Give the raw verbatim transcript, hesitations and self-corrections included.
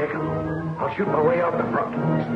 take 'em. I'll shoot my way out the front.